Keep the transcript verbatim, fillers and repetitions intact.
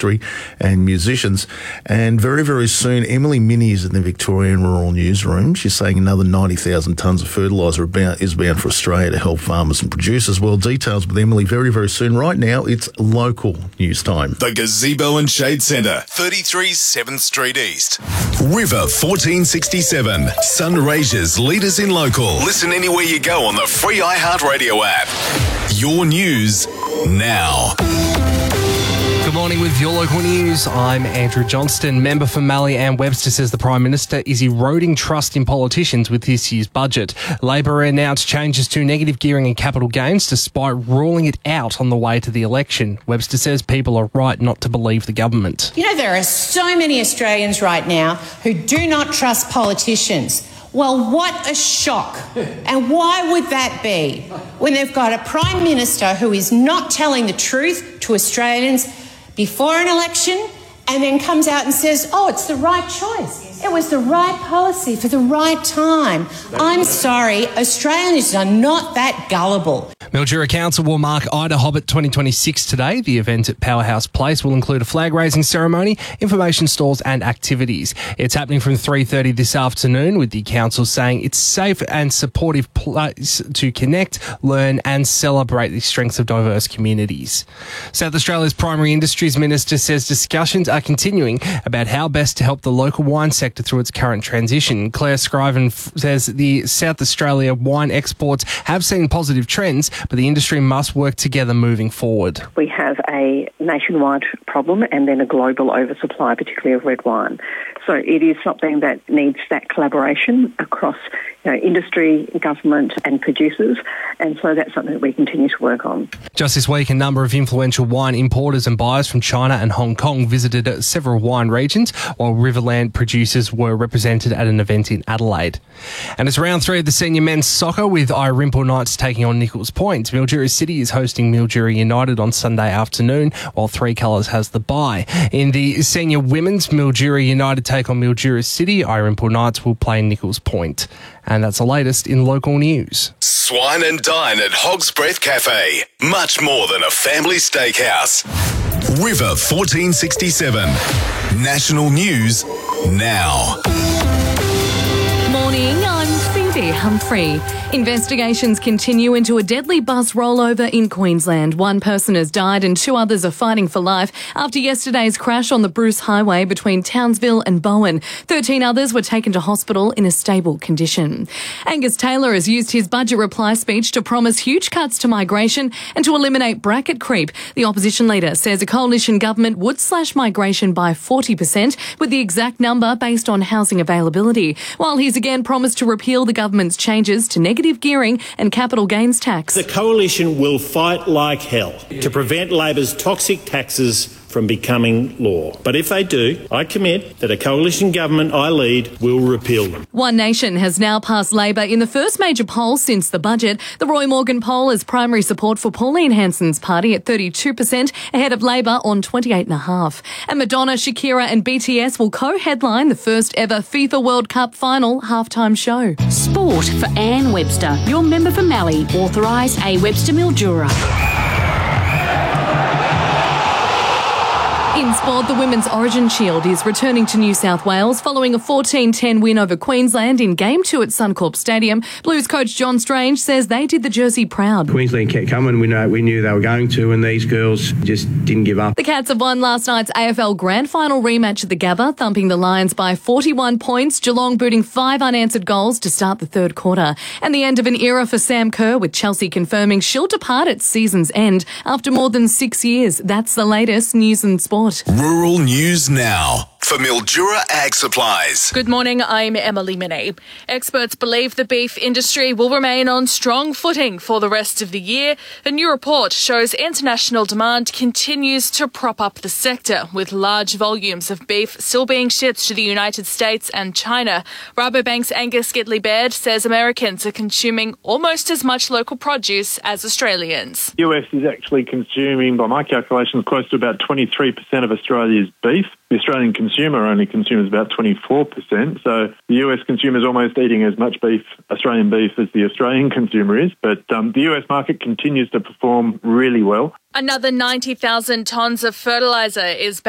industry and musicians. And very, very soon, Emily Minnie is in the Victorian Rural Newsroom. She's saying another ninety thousand tonnes of fertiliser is bound for Australia to help farmers and producers. Well, details with Emily very, very soon. Right now, it's local news time. The Gazebo and Shade Centre, thirty-three seventh Street East. River fourteen sixty-seven. Sunraysia's leaders in local. Listen anywhere you go on the free iHeartRadio app. Your news now. Good morning with your local news. I'm Andrew Johnston. Member for Mallee Ann Webster says the Prime Minister is eroding trust in politicians with this year's budget. Labor announced changes to negative gearing and capital gains despite ruling it out on the way to the election. Webster says people are right not to believe the government. You know, there are so many Australians right now who do not trust politicians. Well, what a shock. And why would that be when they've got a Prime Minister who is not telling the truth to Australians before an election and then comes out and says, oh, it's the right choice. It was the right policy for the right time. I'm sorry, Australians are not that gullible. Mildura Council will mark Ida Hobbit twenty twenty-six today. The event at Powerhouse Place will include a flag-raising ceremony, information stalls and activities. It's happening from three thirty this afternoon, with the council saying it's safe and supportive place to connect, learn and celebrate the strengths of diverse communities. South Australia's Primary Industries Minister says discussions are continuing about how best to help the local wine sector through its current transition. Claire Scriven f- says the South Australia wine exports have seen positive trends, but the industry must work together moving forward. We have a nationwide problem and then a global oversupply, particularly of red wine. So it is something that needs that collaboration across, you know, industry, government and producers, and so that's something that we continue to work on. Just this week, a number of influential wine importers and buyers from China and Hong Kong visited several wine regions, while Riverland producers were represented at an event in Adelaide. And it's round three of the senior men's soccer, with Irimple Knights taking on Nichols Point. Mildura City is hosting Mildura United on Sunday afternoon, while Three Colours has the bye. In the senior women's, Mildura United take on Mildura City. Irimple Knights will play Nichols Point. And that's the latest in local news. Swine and dine at Hog's Breath Cafe. Much more than a family steakhouse. River fourteen sixty-seven. National news now. Morning, I'm Cindy Humphrey. Investigations continue into a deadly bus rollover in Queensland. One person has died and two others are fighting for life after yesterday's crash on the Bruce Highway between Townsville and Bowen. Thirteen others were taken to hospital in a stable condition. Angus Taylor has used his budget reply speech to promise huge cuts to migration and to eliminate bracket creep. The opposition leader says a coalition government would slash migration by forty percent, with the exact number based on housing availability, while he's again promised to repeal the government's changes to negative gearing and capital gains tax. The coalition will fight like hell to prevent Labor's toxic taxes from becoming law. But if they do, I commit that a coalition government I lead will repeal them. One Nation has now passed Labor in the first major poll since the budget. The Roy Morgan poll has primary support for Pauline Hanson's party at thirty-two percent, ahead of Labor on twenty-eight point five percent. And Madonna, Shakira and B T S will co-headline the first ever FIFA World Cup final halftime show. Sport for Ann Webster. Your member for Mallee. Authorised A. Webster Mildura. In sport, the Women's Origin Shield is returning to New South Wales following a fourteen ten win over Queensland in Game two at Suncorp Stadium. Blues coach John Strange says they did the Jersey proud. Queensland kept coming. We know we knew they were going to, and these girls just didn't give up. The Cats have won last night's A F L Grand Final rematch at the Gabba, thumping the Lions by forty-one points, Geelong booting five unanswered goals to start the third quarter. And the end of an era for Sam Kerr, with Chelsea confirming she'll depart at season's end after more than six years. That's the latest news and sport. Rural news now. For Mildura Ag Supplies. Good morning, I'm Emily Minnie. Experts believe the beef industry will remain on strong footing for the rest of the year. A new report shows international demand continues to prop up the sector, with large volumes of beef still being shipped to the United States and China. Rabobank's Angus Gidley-Baird says Americans are consuming almost as much local produce as Australians. The U S is actually consuming, by my calculations, close to about twenty-three percent of Australia's beef. The Australian consumer only consumes about twenty-four percent, so the U S consumer is almost eating as much beef, Australian beef, as the Australian consumer is. But um, the U S market continues to perform really well. Another ninety thousand tonnes of fertiliser is